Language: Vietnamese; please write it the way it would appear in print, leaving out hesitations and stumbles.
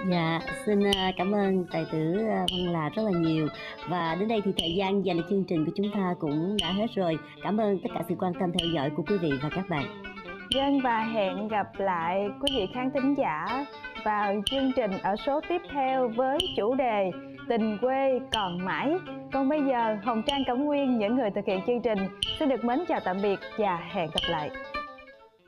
Dạ, xin cảm ơn tài tử Văn Là rất là nhiều. Và đến đây thì thời gian dành cho chương trình của chúng ta cũng đã hết rồi. Cảm ơn tất cả sự quan tâm theo dõi của quý vị và các bạn. Dân và hẹn gặp lại quý vị khán thính giả vào chương trình ở số tiếp theo với chủ đề Tình quê còn mãi. Còn bây giờ, Hồng Trang, Cẩm Nguyên, những người thực hiện chương trình xin được mến chào tạm biệt và hẹn gặp lại.